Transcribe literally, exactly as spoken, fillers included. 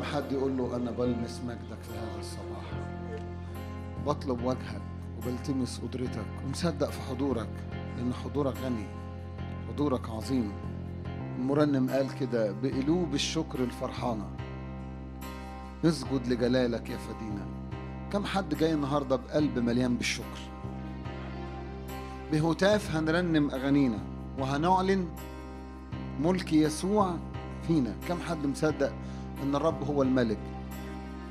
كم حد يقول له أنا بلمس مجدك في هذا الصباح، بطلب وجهك وبلتمس قدرتك ومصدق في حضورك، لأن حضورك غني، حضورك عظيم. المرنم قال كده: بقلوب الشكر الفرحانة نسجد لجلالك يا فدينا. كم حد جاي النهاردة بقلب مليان بالشكر؟ بهتاف هنرنم أغانينا وهنعلن ملك يسوع فينا. كم حد مصدق أن الرب هو الملك؟